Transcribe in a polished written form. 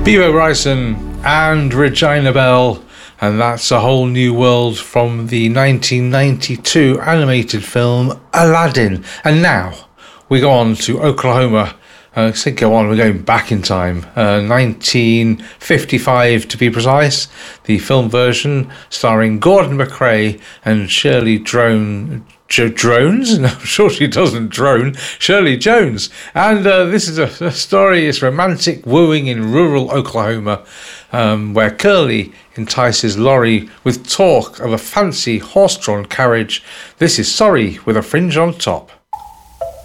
Bevo Bryson and Regina Bell, and that's A Whole New World from the 1992 animated film Aladdin. And now we go on to Oklahoma. We're going back in time, 1955 to be precise. The film version starring Gordon McRae and Shirley Drones? No, I'm sure she doesn't drone. Shirley Jones. And this is a story, it's romantic wooing in rural Oklahoma, where Curly entices Laurie with talk of a fancy horse-drawn carriage. This is Sorry with a Fringe on Top.